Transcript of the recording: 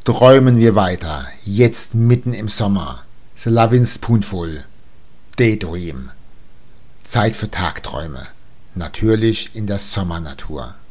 Träumen wir weiter, jetzt mitten im Sommer. The Lovin' Spoonful. Daydream. Zeit für Tagträume. Natürlich in der Sommernatur.